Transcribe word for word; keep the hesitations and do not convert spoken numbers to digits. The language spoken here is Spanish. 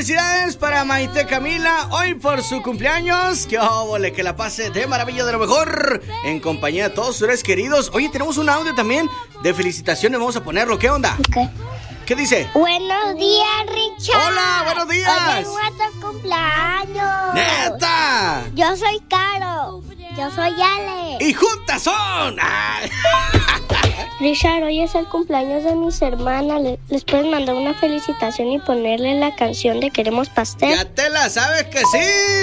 felicidades para Maite Camila, hoy por su cumpleaños. ¡Qué óvole! Que la pase de maravilla, de lo mejor, en compañía de todos sus seres queridos. Oye, tenemos un audio también de felicitaciones, vamos a ponerlo. ¿Qué onda? Okay. ¿Qué dice? Buenos días, Richard. Hola, buenos días. Hoy es nuestro cumpleaños. ¡Neta! Yo soy Caro. Yo soy Ale. ¡Y juntas son! ¡Ay! Richard, hoy es el cumpleaños de mis hermanas. ¿Les puedes mandar una felicitación y ponerle la canción de Queremos Pastel? ¡Ya te la sabes que sí!